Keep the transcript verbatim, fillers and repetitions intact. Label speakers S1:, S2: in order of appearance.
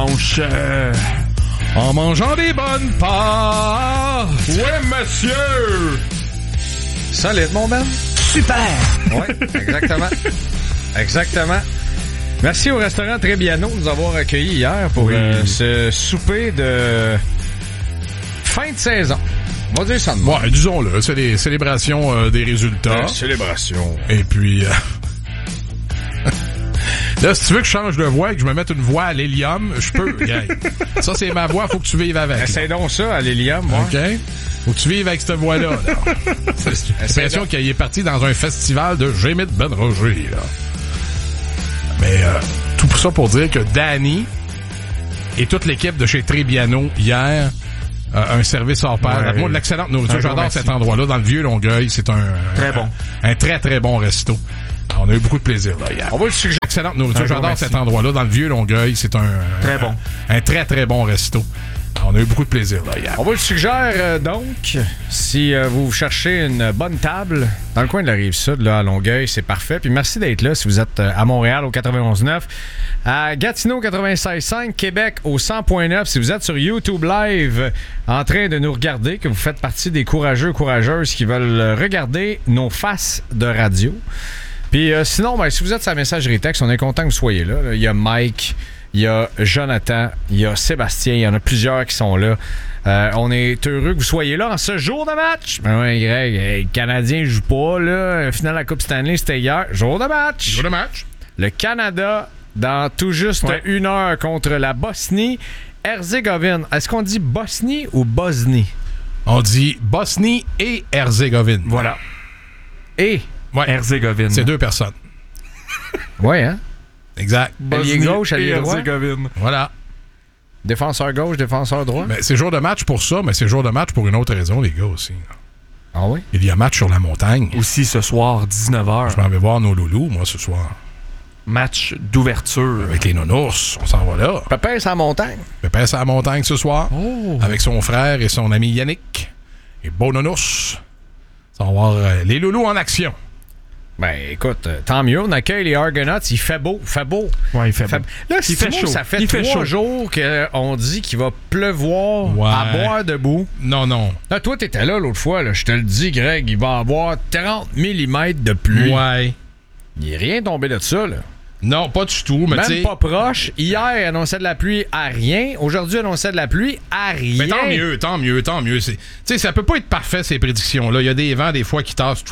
S1: dimanche. Euh, en mangeant des bonnes pâtes.
S2: Oui, monsieur!
S3: Solide, mon Ben.
S1: Super!
S3: Oui, exactement. Exactement. Merci au restaurant Trebbiano de nous avoir accueillis hier pour oui. euh, ce souper de fin de saison. On va dire ça de moi.
S2: Ouais, disons-le, c'est les célébrations euh, des résultats.
S3: Euh, célébrations.
S2: Et puis... Euh... Là, si tu veux que je change de voix et que je me mette une voix à l'hélium, je peux, gang. Ça, c'est ma voix, faut que tu vives avec.
S3: Essaye donc ça, à l'hélium, moi.
S2: OK? Faut que tu vives avec cette voix-là, là. C'est l'impression qu'il est parti dans un festival de Jémit Ben Roger, là. Mais euh, tout ça pour dire que Danny et toute l'équipe de chez Trebbiano, hier, euh, un service hors pair. Ouais, moi, de l'excellente nourriture. J'adore cet endroit-là, dans le Vieux-Longueuil. C'est un...
S1: Très
S2: un,
S1: bon.
S2: Un, un très, très bon resto. On a eu beaucoup de plaisir, là, hier. On va le suggérer. Excellente nourriture. J'adore merci. Cet endroit-là, dans le Vieux-Longueuil. C'est un...
S1: Très bon.
S2: Un, un très, très bon resto. On a eu beaucoup de plaisir, là, hier.
S3: On vous le suggère, euh, donc, si euh, vous cherchez une bonne table dans le coin de la Rive-Sud, là, à Longueuil, c'est parfait. Puis merci d'être là si vous êtes euh, à Montréal au quatre-vingt-onze neuf, à Gatineau quatre-vingt-seize cinq, Québec au cent neuf. Si vous êtes sur YouTube Live en train de nous regarder, que vous faites partie des courageux, courageuses qui veulent regarder nos faces de radio. Puis euh, sinon, ben, si vous êtes sur la messagerie texte, on est content que vous soyez là. là. Il y a Mike... Il y a Jonathan, il y a Sébastien, il y en a plusieurs qui sont là. Euh, on est heureux que vous soyez là en ce jour de match. Ben ouais, Greg, le Canadien joue pas, là. Finale de la Coupe Stanley, c'était hier. Jour de match.
S2: Jour de match.
S3: Le Canada, dans tout juste ouais. une heure contre la Bosnie-Herzégovine. Est-ce qu'on dit Bosnie ou Bosnie?
S2: On dit Bosnie et Herzégovine.
S3: Voilà. Et
S2: ouais.
S1: Herzégovine.
S2: C'est deux personnes.
S3: Ouais, hein?
S2: Exact.
S3: Allié gauche, allié droit.
S2: Voilà.
S3: Défenseur gauche, défenseur droit.
S2: Mais c'est jour de match pour ça, mais c'est jour de match pour une autre raison, les gars, aussi.
S3: Ah oui?
S2: Il y a match sur la montagne.
S1: Aussi ce soir, dix-neuf heures.
S2: Je m'en vais voir nos loulous, moi, ce soir.
S1: Match d'ouverture.
S2: Avec les nounours, on s'en va là.
S3: Pépin, c'est à la montagne.
S2: Pépin, c'est à la montagne ce soir.
S1: Oh.
S2: Avec son frère et son ami Yannick. Et beau nounours. On va voir euh, les loulous en action.
S3: Ben, écoute, euh, tant mieux. On accueille les Argonauts. Il fait beau, fait beau.
S1: Ouais, il fait, fait beau.
S3: Là, il fait chaud. Ça fait il trois fait jours qu'on dit qu'il va pleuvoir ouais. à boire debout.
S2: Non, non.
S3: Là, toi, t'étais là l'autre fois. Là. Je te le dis, Greg, il va avoir trente millimètres de pluie.
S2: Ouais.
S3: Il n'est rien tombé de ça, là.
S2: Non, pas du tout. Mais
S3: même
S2: t'sais...
S3: pas proche. Hier, il annonçait de la pluie à rien. Aujourd'hui, il annonçait de la pluie à rien.
S2: Mais tant mieux, tant mieux, tant mieux. Tu sais, ça peut pas être parfait, ces prédictions-là. Il y a des vents, des fois, qui tassent tout